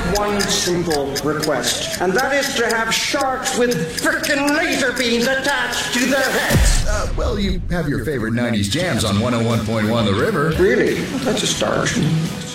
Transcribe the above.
have one simple request, and that is to have sharks with frickin' laser beams attached to their heads. Well, you have your favorite 90s jams on 101.1 The River. Really? That's a start.